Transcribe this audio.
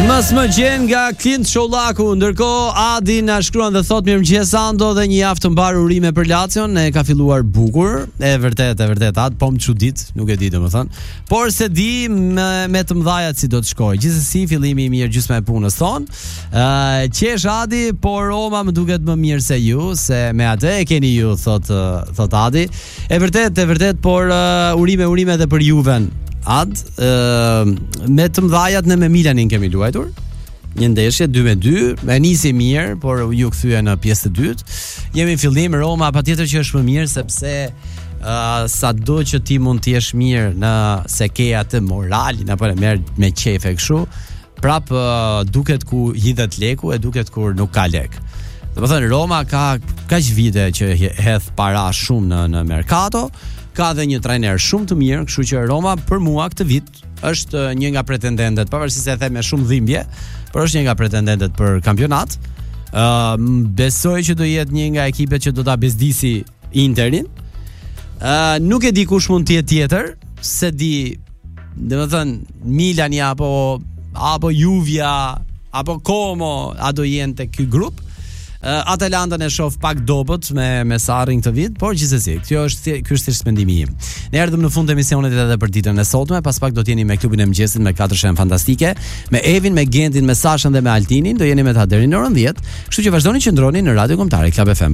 Mas më gjen nga Klint Shollaku. Ndërkohë Adi na shkruan dhe thot mirëmëngjes Ando dhe një javë të mbar urime për Lacion. Ne ka filluar bukur. E vërtet Ad, po më çudit, nuk e di domethënë. Por se di me të mëdhajat si do të shkojë. Gjithsesi fillimi i mirë gjysma e punës thon. Qesh Adi, por Roma më duket më mirë se ju, se me atë e keni ju, thot Adi. E vërtet, por urime edhe për Juven. Ad, me të mëdhajat ne me Milanin kemi luajtur një ndeshje 2-2, e nisi mirë, por ju kthye në pjesë të dytë. Jemi në fillim, Roma patjetër që është më mirë sepse sado që ti mund të jesh mirë në se ke atë moralin apo e merr me qefe kështu, prap duket ku hidhet leku e duket kur nuk ka lek. Domethënë Roma ka kaq vite që hedh para shumë në mercato. Ka dhe një trajner shumë të mirë, kështu që Roma për mua këtë vit është një nga pretendentet, pavarësisht se e them me shumë dhimbje, por është një nga pretendentet për kampionat. Besoj që do jetë një nga ekipet që do ta bezdisi Interin. Nuk e di kush mund të jetë tjetër, se di, domethënë Milani apo Juvia apo Como a do jenë te ky grup. Atalanta e shoh pak dobët me Sarrin këtë vit, por gjithsesi, ky është thjesht mendimi im. Ne erdhëm në fund të emisionit edhe për ditën e sotme, pas pak do të jeni me klubin e mëngjesit me 4 shem fantastike, me Evin, me Gentin, me Sashën dhe me Altinin, do jeni me ta deri në orën 10. Kështu që vazhdoni qëndroni në Radio Kombëtare Club FM.